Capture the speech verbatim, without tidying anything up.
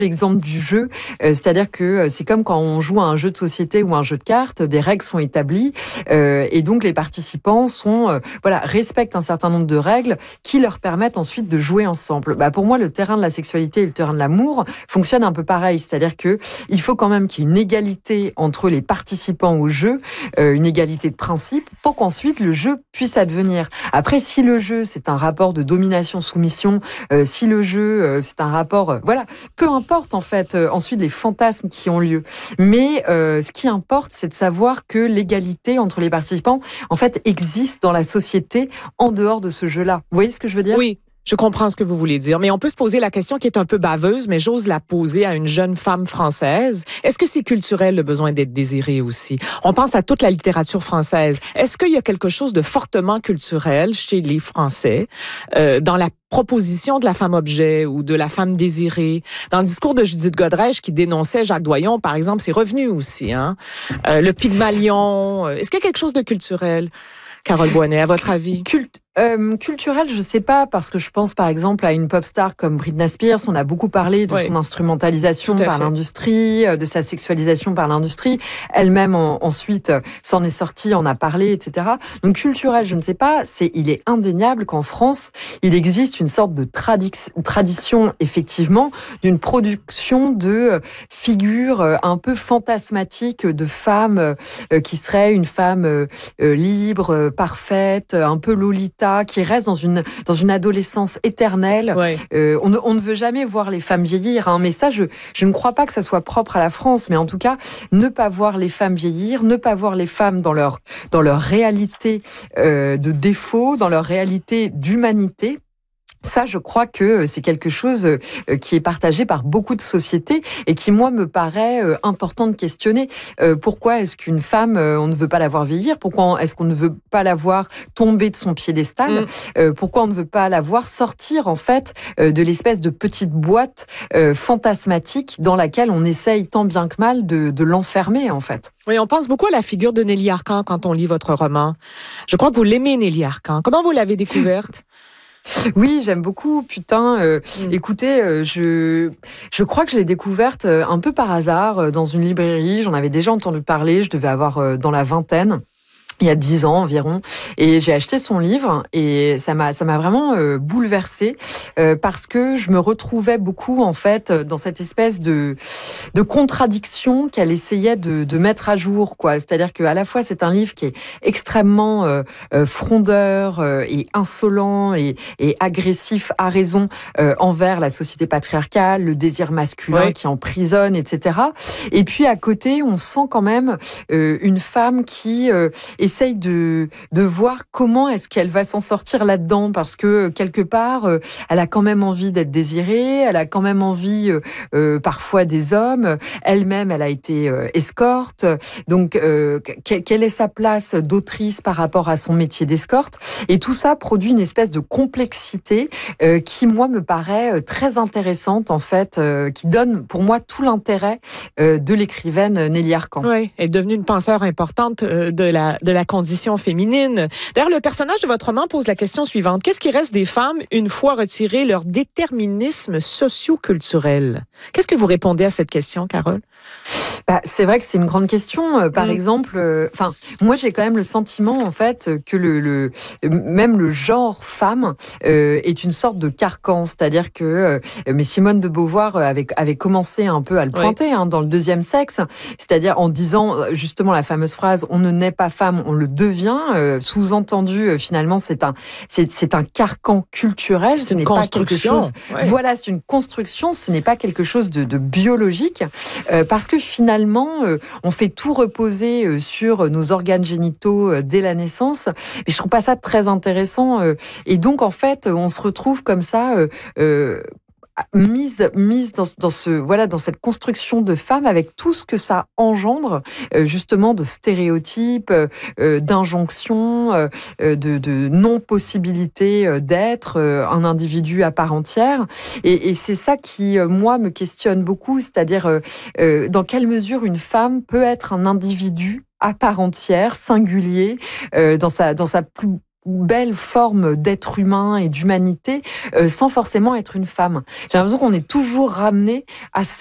l'exemple du jeu, euh, c'est-à-dire que euh, c'est comme quand on joue à un jeu de société ou un jeu de cartes, des règles sont établies euh, et donc les participants sont euh, voilà respectent un certain nombre de règles qui leur permettent ensuite de jouer ensemble. Bah, pour moi, le terrain de la sexualité et le terrain de l'amour fonctionne un peu pareil, c'est-à-dire que il faut quand même qu'il y ait une égalité entre les participants au jeu, euh, une égalité de principe, pour qu'ensuite le jeu puisse advenir. Après, si le jeu c'est un rapport de domination-soumission, euh, si le jeu euh, c'est un rapport, euh, voilà, peu importe en fait euh, ensuite les fantasmes qui ont lieu. Mais euh, ce qui importe, c'est de savoir que l'égalité entre les participants, en fait, existe dans la société en dehors de ce jeu-là. Vous voyez ce que je veux dire ? Oui. Je comprends ce que vous voulez dire, mais on peut se poser la question qui est un peu baveuse, mais j'ose la poser à une jeune femme française. Est-ce que c'est culturel, le besoin d'être désiré aussi? On pense à toute la littérature française. Est-ce qu'il y a quelque chose de fortement culturel chez les Français euh, dans la proposition de la femme-objet ou de la femme désirée? Dans le discours de Judith Godrèche qui dénonçait Jacques Doyon, par exemple, c'est revenu aussi. Hein? Euh, le Pygmalion, est-ce qu'il y a quelque chose de culturel? Carole Boinet, à votre avis? Culte. Euh, culturel, je sais pas, parce que je pense par exemple à une pop star comme Britney Spears. On a beaucoup parlé de oui. son instrumentalisation par fait. l'industrie, de sa sexualisation par l'industrie. Elle-même en, ensuite s'en est sortie, en a parlé, et cetera. Donc culturel, je ne sais pas. C'est, il est indéniable qu'en France, il existe une sorte de tradi- tradition, effectivement, d'une production de figures un peu fantasmatiques de femmes euh, qui seraient une femme euh, libre, parfaite, un peu Lolita, qui reste dans une dans une adolescence éternelle. Ouais. Euh, on, ne, on ne veut jamais voir les femmes vieillir, hein, mais ça, je je ne crois pas que ça soit propre à la France. Mais en tout cas, ne pas voir les femmes vieillir, ne pas voir les femmes dans leur dans leur réalité euh, de défaut, dans leur réalité d'humanité. Ça, je crois que c'est quelque chose qui est partagé par beaucoup de sociétés et qui, moi, me paraît important de questionner. Pourquoi est-ce qu'une femme, on ne veut pas la voir vieillir ? Pourquoi est-ce qu'on ne veut pas la voir tomber de son piédestal ? mmh. Pourquoi on ne veut pas la voir sortir, en fait, de l'espèce de petite boîte fantasmatique dans laquelle on essaye tant bien que mal de, de l'enfermer, en fait ? Oui, on pense beaucoup à la figure de Nelly Arcan quand on lit votre roman. Je crois que vous l'aimez, Nelly Arcan. Comment vous l'avez découverte ? Oui, j'aime beaucoup. Putain, euh, mmh. écoutez, euh, je je crois que je l'ai découverte euh, un peu par hasard euh, dans une librairie. J'en avais déjà entendu parler. Je devais avoir euh, dans la vingtaine. Il y a dix ans environ, et j'ai acheté son livre et ça m'a ça m'a vraiment euh, bouleversée euh, parce que je me retrouvais beaucoup en fait dans cette espèce de de contradiction qu'elle essayait de de mettre à jour, quoi. C'est-à-dire que à la fois c'est un livre qui est extrêmement euh, euh, frondeur euh, et insolent et et agressif à raison euh, envers la société patriarcale, le désir masculin oui. qui emprisonne, et cetera. Et puis à côté, on sent quand même euh, une femme qui euh, essaye de, de voir comment est-ce qu'elle va s'en sortir là-dedans, parce que quelque part, euh, elle a quand même envie d'être désirée, elle a quand même envie euh, euh, parfois des hommes, elle-même elle a été euh, escorte, donc euh, que, quelle est sa place d'autrice par rapport à son métier d'escorte, et tout ça produit une espèce de complexité euh, qui moi me paraît très intéressante en fait, euh, qui donne pour moi tout l'intérêt euh, de l'écrivaine Nelly Arcan. Oui, elle est devenue une penseure importante euh, de la de la condition féminine. D'ailleurs, le personnage de votre roman pose la question suivante. Qu'est-ce qui reste des femmes une fois retiré leur déterminisme socio-culturel? Qu'est-ce que vous répondez à cette question, Carole? Bah, c'est vrai que c'est une grande question. Par mmh. exemple, euh, enfin, moi j'ai quand même le sentiment en fait que le, le même le genre femme euh, est une sorte de carcan, c'est-à-dire que euh, mais Simone de Beauvoir avait avait commencé un peu à le pointer oui. hein, dans Le Deuxième Sexe, c'est-à-dire en disant justement la fameuse phrase "on ne naît pas femme, on le devient", euh, sous-entendu euh, finalement c'est un c'est c'est un carcan culturel, c'est ce une n'est construction. pas quelque chose. Ouais. Voilà, c'est une construction, ce n'est pas quelque chose de, de biologique. Euh, parce que finalement, euh, on fait tout reposer euh, sur nos organes génitaux euh, dès la naissance, mais je trouve pas ça très intéressant. Euh, et donc, en fait, on se retrouve comme ça, euh, euh, mise mise dans, dans ce voilà dans cette construction de femme avec tout ce que ça engendre euh, justement de stéréotypes, euh, d'injonctions, euh, de, de non possibilité euh, d'être euh, un individu à part entière. Et, et c'est ça qui euh, moi me questionne beaucoup, c'est-à-dire euh, euh, dans quelle mesure une femme peut être un individu à part entière, singulier, euh, dans sa dans sa plus belle forme d'être humain et d'humanité euh, sans forcément être une femme. J'ai l'impression qu'on est toujours ramené à